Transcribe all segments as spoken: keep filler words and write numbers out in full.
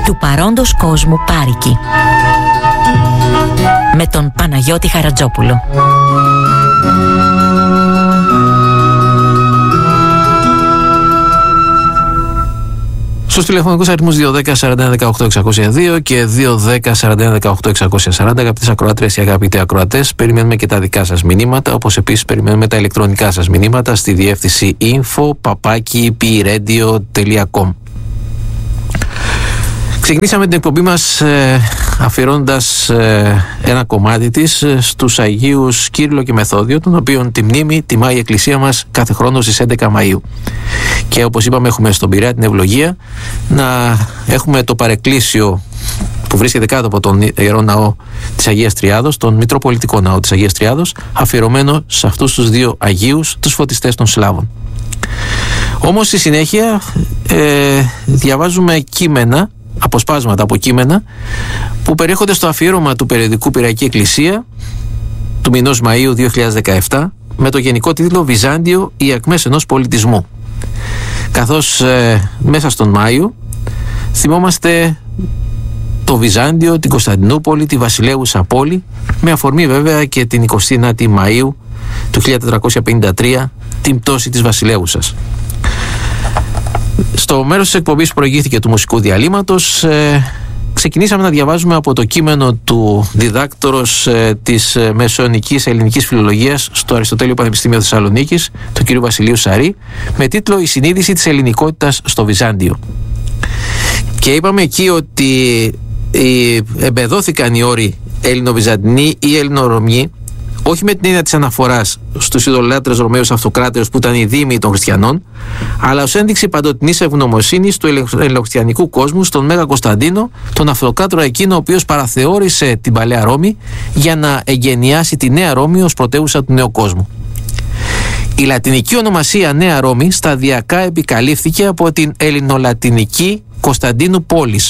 του παρόντος κόσμου Πάρικη, με τον Παναγιώτη Χαρατζόπουλο. Στους τηλεφωνικούς αριθμούς δύο ένα μηδέν σαράντα ένα δεκαοκτώ εξακόσια δύο και δύο ένα μηδέν σαράντα ένα δεκαοκτώ εξακόσια σαράντα, αγαπητές ακροάτριες και αγαπητοί ακροατές, περιμένουμε και τα δικά σας μηνύματα, όπως επίσης περιμένουμε τα ηλεκτρονικά σας μηνύματα στη διεύθυνση info παπάκι πι radio τελεία com. Ξεκινήσαμε την εκπομπή μας ε, αφιερώνοντας ε, ένα κομμάτι της ε, στους Αγίους Κύριλλο και Μεθόδιο, των οποίων τη μνήμη τιμά η Εκκλησία μας κάθε χρόνο στις έντεκα Μαΐου. Και όπως είπαμε, έχουμε στον Πειραιά την ευλογία να έχουμε το παρεκκλήσιο που βρίσκεται κάτω από τον Ιερό Ναό της Αγίας Τριάδος, τον Μητροπολιτικό Ναό της Αγίας Τριάδος, αφιερωμένο σε αυτούς τους δύο Αγίους, τους φωτιστές των Σλάβων. Όμως στη συνέχεια ε, διαβάζουμε κείμενα, αποσπάσματα από κείμενα που περιέχονται στο αφιέρωμα του περιοδικού Πειραϊκή Εκκλησία του μηνός Μαΐου δύο χιλιάδες δεκαεπτά με το γενικό τίτλο «Βυζάντιο, οι ακμές ενός πολιτισμού». Καθώς ε, μέσα στον Μάιο θυμόμαστε το Βυζάντιο, την Κωνσταντινούπολη, τη βασιλεύουσα πόλη, με αφορμή βέβαια και την εικοστή ένατη Μαΐου του χίλια τετρακόσια πενήντα τρία, την πτώση της βασιλεύουσας. Στο μέρος της εκπομπής που προηγήθηκε του μουσικού διαλύματος, ε, ξεκινήσαμε να διαβάζουμε από το κείμενο του διδάκτορος ε, της ε, μεσαιωνικής ελληνικής φιλολογίας στο Αριστοτέλειο Πανεπιστήμιο Θεσσαλονίκης, του κ. Βασιλείου Σαρή, με τίτλο «Η συνείδηση της ελληνικότητας στο Βυζάντιο». Και είπαμε εκεί ότι ε, εμπεδώθηκαν οι όροι Ελληνοβυζαντινοί ή Ελληνορωμιοί, όχι με την έννοια της αναφοράς στους ειδωλολάτρες Ρωμαίους αυτοκράτορες που ήταν οι δήμοι των χριστιανών, αλλά ως ένδειξη παντοτινής ευγνωμοσύνης του ελληνοχριστιανικού κόσμου στον Μέγα Κωνσταντίνο, τον αυτοκράτορα εκείνο ο οποίος παραθεώρησε την Παλαιά Ρώμη για να εγκαινιάσει τη Νέα Ρώμη ως πρωτεύουσα του νέου κόσμου. Η λατινική ονομασία Νέα Ρώμη σταδιακά επικαλύφθηκε από την ελληνολατινική Κωνσταντίνου πόλης,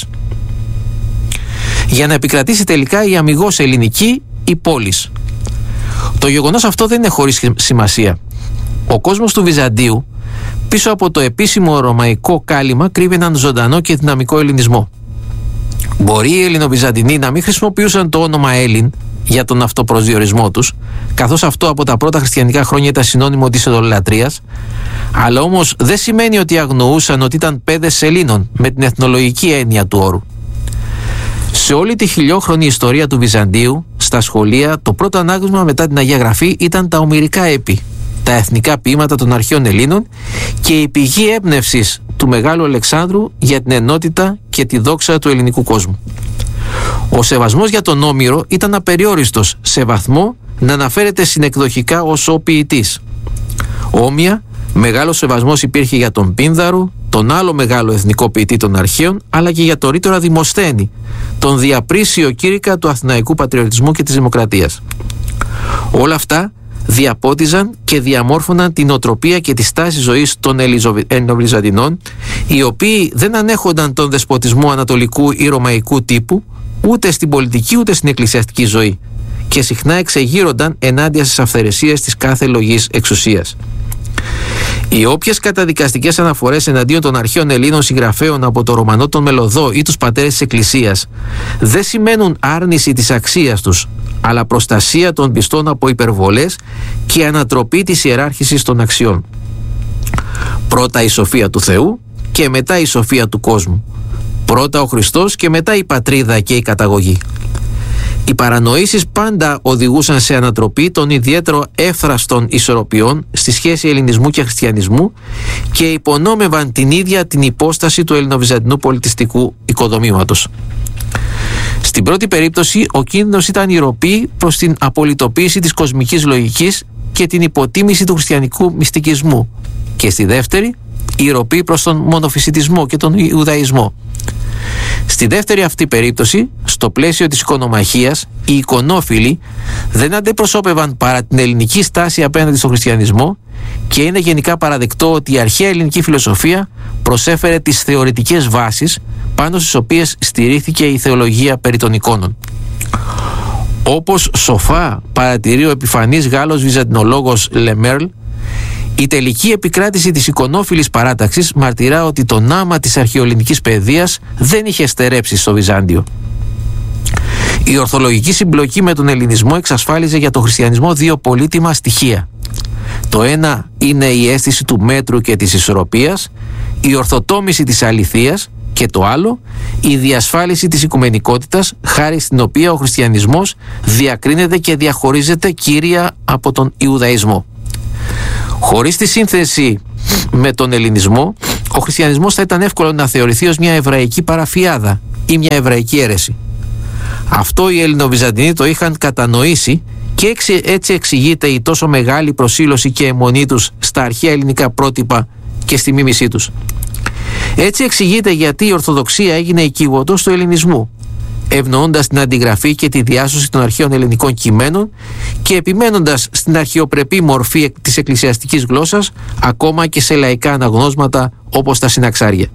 για να επικρατήσει τελικά η αμιγώς ελληνική η πόλης. Το γεγονός αυτό δεν είναι χωρίς σημασία. Ο κόσμος του Βυζαντίου, πίσω από το επίσημο ρωμαϊκό κάλυμα, κρύβει έναν ζωντανό και δυναμικό ελληνισμό. Μπορεί οι Ελληνοβυζαντινοί να μην χρησιμοποιούσαν το όνομα Έλλην για τον αυτοπροσδιορισμό τους, καθώς αυτό από τα πρώτα χριστιανικά χρόνια ήταν συνώνυμο της ειδωλολατρίας, αλλά όμως δεν σημαίνει ότι αγνοούσαν ότι ήταν παιδες Ελλήνων με την εθνολογική έννοια του όρου. Σε όλη τη χιλιόχρονη ιστορία του Βυζαντίου, στα σχολεία, το πρώτο ανάγνωσμα μετά την Αγία Γραφή ήταν τα ομηρικά έπι, τα εθνικά ποίηματα των αρχαίων Ελλήνων και η πηγή έμπνευσης του Μεγάλου Αλεξάνδρου για την ενότητα και τη δόξα του ελληνικού κόσμου. Ο σεβασμός για τον Όμηρο ήταν απεριόριστος σε βαθμό να αναφέρεται συνεκδοχικά ως ο ποιητής. Όμοια, μεγάλος σεβασμός υπήρχε για τον Πίνδαρο, τον άλλο μεγάλο εθνικό ποιητή των αρχαίων, αλλά και για τον ρήτορα Δημοσθένη, τον διαπρίσιο κήρυκα του αθηναϊκού πατριωτισμού και της δημοκρατίας. Όλα αυτά διαπότιζαν και διαμόρφωναν την οτροπία και τη στάση ζωής των Ελληνοβυζαντινών, οι οποίοι δεν ανέχονταν τον δεσποτισμό ανατολικού ή ρωμαϊκού τύπου, ούτε στην πολιτική ούτε στην εκκλησιαστική ζωή, και συχνά εξεγείρονταν ενάντια στις αυθαιρεσίες της κάθε λογής εξουσίας. Οι όποιες καταδικαστικές αναφορές εναντίον των αρχαίων Ελλήνων συγγραφέων από το Ρωμανό τον Μελωδό ή τους πατέρες της Εκκλησίας δεν σημαίνουν άρνηση της αξίας τους, αλλά προστασία των πιστών από υπερβολές και ανατροπή της ιεράρχησης των αξιών. Πρώτα η σοφία του Θεού και μετά η σοφία του κόσμου. Πρώτα ο Χριστός και μετά η πατρίδα και η καταγωγή. Οι παρανοήσεις πάντα οδηγούσαν σε ανατροπή των ιδιαίτερο εύθραστων ισορροπιών στη σχέση ελληνισμού και χριστιανισμού και υπονόμευαν την ίδια την υπόσταση του ελληνοβυζαντινού πολιτιστικού οικοδομήματος. Στην πρώτη περίπτωση, ο κίνδυνος ήταν η ροπή προς την απολυτοποίηση της κοσμικής λογικής και την υποτίμηση του χριστιανικού μυστικισμού, και στη δεύτερη, η ροπή προς τον μονοφυσιτισμό και τον Ιουδαϊσμό. Στη δεύτερη αυτή περίπτωση, στο πλαίσιο της οικονομαχίας, οι εικονόφιλοι δεν αντιπροσώπευαν παρά την ελληνική στάση απέναντι στον χριστιανισμό, και είναι γενικά παραδεκτό ότι η αρχαία ελληνική φιλοσοφία προσέφερε τις θεωρητικές βάσεις πάνω στις οποίες στηρίχθηκε η θεολογία περί των εικόνων. Όπως σοφά παρατηρεί ο επιφανής Γάλλος βυζαντινολόγος Λεμέρλ, Η τελική επικράτηση της εικονόφιλης παράταξης μαρτυρά ότι το νάμα της αρχαιοελληνικής παιδείας δεν είχε στερέψει στο Βυζάντιο. Η ορθολογική συμπλοκή με τον ελληνισμό εξασφάλιζε για τον χριστιανισμό δύο πολύτιμα στοιχεία. Το ένα είναι η αίσθηση του μέτρου και της ισορροπίας, η ορθοτόμηση της αληθείας, και το άλλο, η διασφάλιση της οικουμενικότητας, χάρη στην οποία ο χριστιανισμός διακρίνεται και διαχωρίζεται κύρια από τον Ιουδαϊσμό. Χωρίς τη σύνθεση με τον ελληνισμό, ο χριστιανισμός θα ήταν εύκολο να θεωρηθεί ως μια εβραϊκή παραφιάδα ή μια εβραϊκή αίρεση. Αυτό οι Ελληνοβυζαντινοί το είχαν κατανοήσει και έτσι εξηγείται η τόσο μεγάλη προσήλωση και αιμονή τους στα αρχαία ελληνικά πρότυπα και στη μίμησή τους. Έτσι εξηγείται γιατί η Ορθοδοξία έγινε οικίβωτος του ελληνισμού, ευνοώντας την αντιγραφή και τη διάσωση των αρχαίων ελληνικών κειμένων και επιμένοντας στην αρχαιοπρεπή μορφή της εκκλησιαστικής γλώσσας, ακόμα και σε λαϊκά αναγνώσματα όπως τα συναξάρια.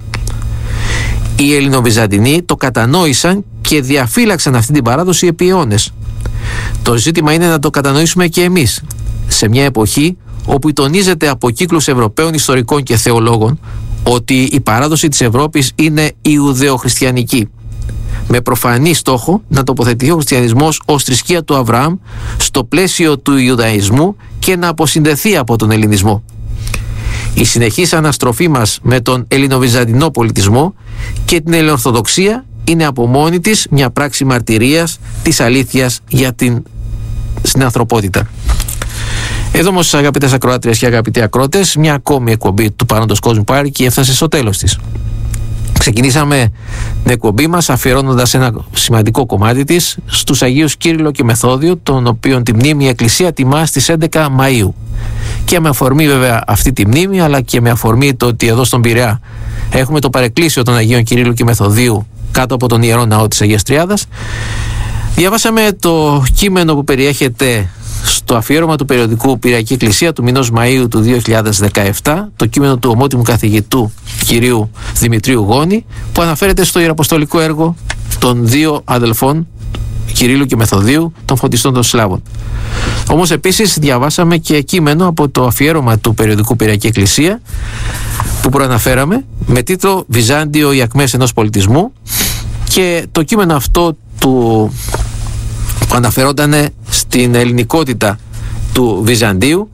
Οι Ελληνοβυζαντινοί το κατανόησαν και διαφύλαξαν αυτή την παράδοση επί αιώνες. Το ζήτημα είναι να το κατανοήσουμε και εμείς, σε μια εποχή όπου τονίζεται από κύκλους Ευρωπαίων ιστορικών και θεολόγων ότι η παράδοση της Ευρώπης είναι ιουδεοχριστιανική, με προφανή στόχο να τοποθετηθεί ο χριστιανισμός ως θρησκεία του Αβραάμ στο πλαίσιο του Ιουδαϊσμού και να αποσυνδεθεί από τον ελληνισμό. Η συνεχής αναστροφή μας με τον ελληνοβυζαντινό πολιτισμό και την ελληνοορθοδοξία είναι από μόνη της μια πράξη μαρτυρίας της αλήθειας για την συνανθρωπότητα. Εδώ όμως, αγαπητές ακροάτριες και αγαπητοί ακρότες, μια ακόμη εκπομπή του Παρόντος Κόσμου Πάρικη έφτασε στο τέλος της. Ξεκινήσαμε την εκπομπή μας αφιερώνοντας ένα σημαντικό κομμάτι της στους Αγίους Κύριλλο και Μεθόδιο, τον οποίον τη μνήμη η Εκκλησία τιμά στις έντεκα Μαΐου. Και με αφορμή βέβαια αυτή τη μνήμη, αλλά και με αφορμή το ότι εδώ στον Πειραιά έχουμε το παρεκκλήσιο των Αγίων Κυρίλλου και Μεθοδίου κάτω από τον Ιερό Ναό της Αγίας Τριάδας, διαβάσαμε το κείμενο που περιέχεται στο αφιέρωμα του περιοδικού Πειραϊκή Εκκλησία του μηνός Μαΐου του δύο χιλιάδες δεκαεπτά, το κείμενο του ομότιμου καθηγητού κυρίου Δημητρίου Γόνη, που αναφέρεται στο ιεραποστολικό έργο των δύο αδελφών Κυρίλλου και Μεθοδίου, των φωτιστών των Σλάβων. Όμως επίσης διαβάσαμε και κείμενο από το αφιέρωμα του περιοδικού Πειραϊκή Εκκλησία που προαναφέραμε, με τίτλο «Βυζάντιο, οι ακμές ενός πολιτισμού», και το κείμενο αυτό του που αναφερόταν στην ελληνικότητα του Βυζαντίου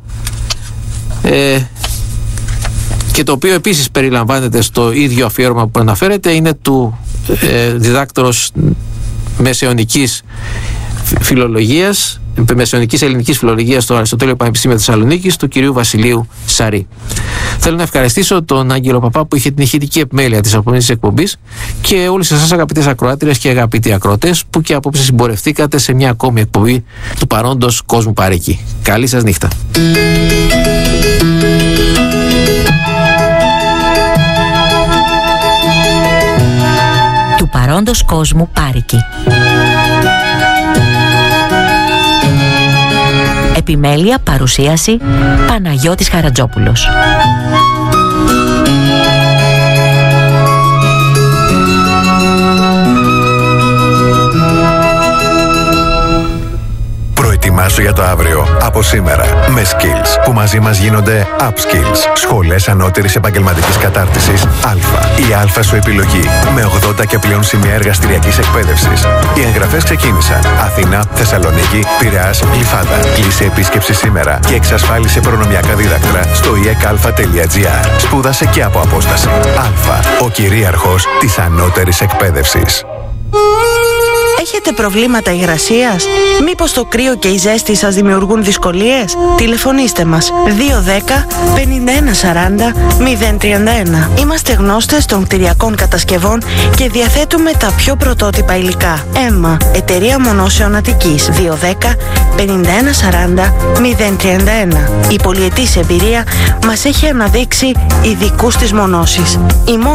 ε, και το οποίο επίσης περιλαμβάνεται στο ίδιο αφιέρωμα που αναφέρεται, είναι του ε, διδάκτορος μεσαιωνικής φιλολογίας, μεσαιωνικής ελληνικής φιλολογίας στο Αριστοτέλειο Πανεπιστήμιο Θεσσαλονίκης, του κυρίου Βασιλείου Σαρή. Θέλω να ευχαριστήσω τον Άγγελο Παπά που είχε την ηχητική επιμέλεια της απομονής της εκπομπής και όλους εσάς, αγαπητές ακροάτριες και αγαπητοί ακροατές, που και απόψε συμπορευτήκατε σε μια ακόμη εκπομπή του Παρόντος Κόσμου Πάρικη. Καλή σας νύχτα. Του Παρόντος Κόσμου Πάρικη. Επιμέλεια, παρουσίαση Παναγιώτης Χαρατζόπουλος. Προετοιμάσου για το αύριο από σήμερα με Skills, που μαζί μας γίνονται Upskills. Σχολές ανώτερης επαγγελματικής κατάρτισης Α. Η Α σου επιλογή, με ογδόντα και πλέον σημεία εργαστηριακής εκπαίδευσης. Οι εγγραφές ξεκίνησαν. Αθήνα, Θεσσαλονίκη, Πειραιάς, Γλυφάδα. Κλείσε επίσκεψη σήμερα και εξασφάλισε προνομιακά δίδακτρα στο ι εκ α τελεία τζι άρ. Σπούδασε και από απόσταση. Α. Ο κυρίαρχος της ανώτερης εκπαίδευσης. Έχετε προβλήματα υγρασίας? Μήπως το κρύο και η ζέστη σας δημιουργούν δυσκολίες? Τηλεφωνήστε μας δύο δέκα πενήντα ένα σαράντα μηδέν τριάντα ένα. Είμαστε γνώστες των κτηριακών κατασκευών και διαθέτουμε τα πιο πρωτότυπα υλικά. Έμα, εταιρεία μονώσεων Αττικής, δύο δέκα πενήντα ένα σαράντα μηδέν τριάντα ένα. Η πολυετής εμπειρία μας έχει αναδείξει ειδικούς στις μονώσεις. Η